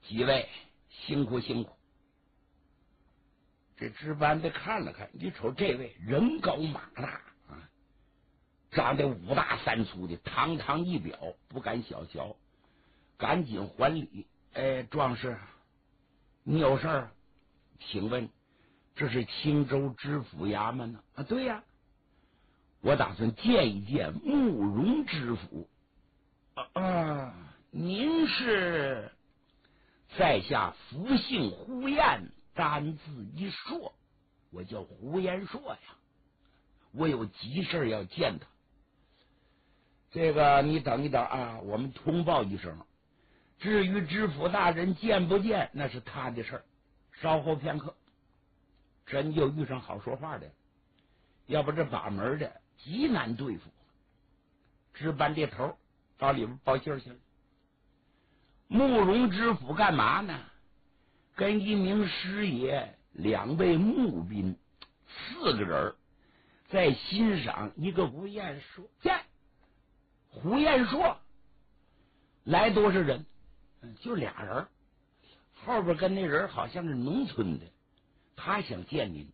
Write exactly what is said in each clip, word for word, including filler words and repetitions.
几位辛苦辛苦。这值班的看了看，你瞅这位人高马大啊，长得五大三粗的，堂堂一表，不敢小瞧，赶紧还礼。哎，壮士，你有事儿？请问这是青州知府衙门呢？啊，对呀，我打算见一见慕容知府。啊啊，您是？在下福姓胡彦，单字一硕，我叫胡彦硕呀。我有急事要见他。这个你等一等啊，我们通报一声。至于知府大人见不见，那是他的事儿。稍后片刻，真就遇上好说话的，要不这把门的极难对付。值班这头到里边报信去了。慕容知府干嘛呢？跟一名师爷、两位募兵，四个人在欣赏一个胡彦硕。见胡彦硕来多少人？就俩人，后边跟那人好像是农村的，他想见您。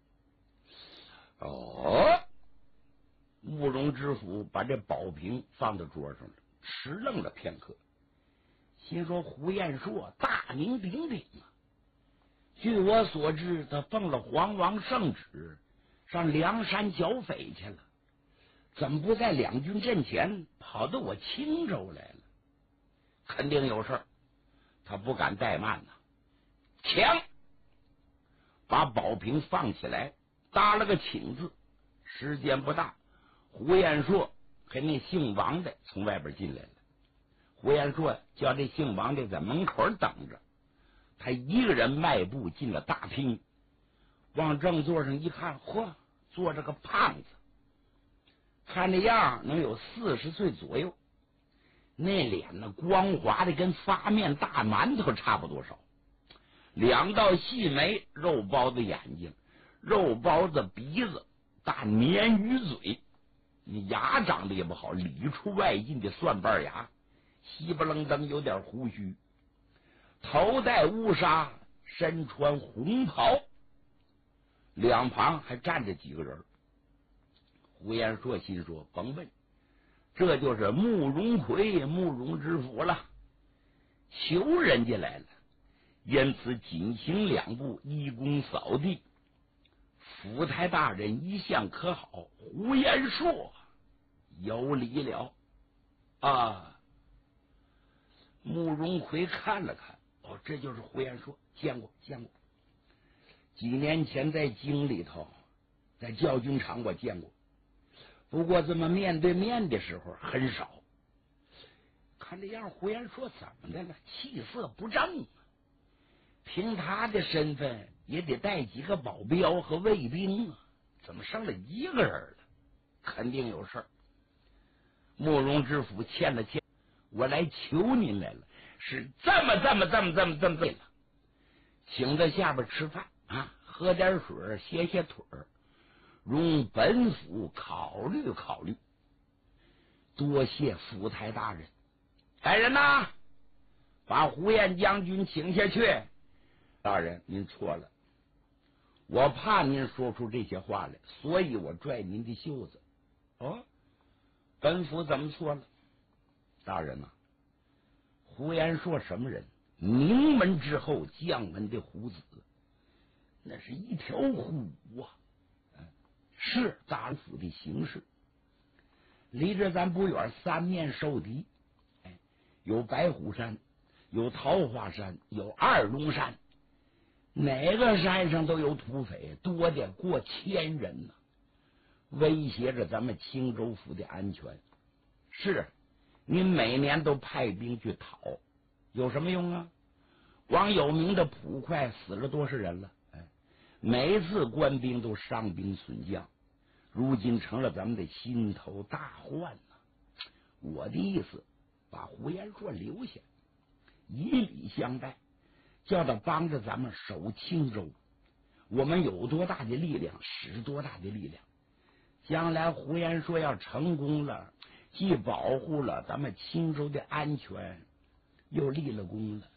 哦，慕容知府把这宝瓶放到桌上了，迟愣了片刻。心说胡彦硕大名鼎鼎啊，据我所知，他奉了皇王圣旨，上梁山剿匪去了，怎么不在两军阵前跑到我青州来了？肯定有事儿，他不敢怠慢呐、啊。抢！把宝瓶放起来，搭了个请字。时间不大，胡彦硕跟那姓王的从外边进来了。胡彦硕叫这姓王的在门口等着，他一个人迈步进了大厅，往正座上一看，嚯，坐着个胖子，看这样能有四十岁左右，那脸呢光滑的跟发面大馒头差不多少，两道细眉，肉包子眼睛，肉包子鼻子，大鲶鱼嘴，你牙长得也不好，里出外进的蒜瓣牙，稀不楞登有点胡须，头戴乌纱，身穿红袍，两旁还站着几个人。胡彦硕心说甭问，这就是慕容奎慕容知府了，求人家来了，因此紧行两步，一躬扫地。府台大人一向可好，胡彦硕有礼了啊。慕容奎看了看，哦，这就是胡彦硕，见过见过，几年前在京里头，在教军场我见过，不过这么面对面的时候很少。看这样，胡彦硕怎么的了？气色不正啊！凭他的身份，也得带几个保镖和卫兵啊，怎么剩了一个人了？肯定有事儿。慕容知府欠了欠，我来求您来了，是这么这么这么这么这么这么了，请在下边吃饭啊，喝点水，歇歇腿儿，容本府考虑考虑。多谢府台大人。来人呐，把胡彦将军请下去。大人，您错了，我怕您说出这些话来，所以我拽您的袖子。哦，本府怎么错了？大人呐、啊，胡彦硕什么人？名门之后，将门的虎子，那是一条虎啊！是大府的形势，离着咱不远，三面受敌，哎，有白虎山，有桃花山，有二龙山，哪个山上都有土匪，多的过千人呢、啊，威胁着咱们青州府的安全。是，您每年都派兵去讨，有什么用啊？光有名的捕快死了多少人了？哎，每一次官兵都伤兵损将，如今成了咱们的心头大患呢、啊。我的意思，把胡彦硕留下，以礼相待，叫他帮着咱们守青州。我们有多大的力量，使多大的力量。将来胡彦硕要成功了，既保护了咱们青州的安全，又立了功了。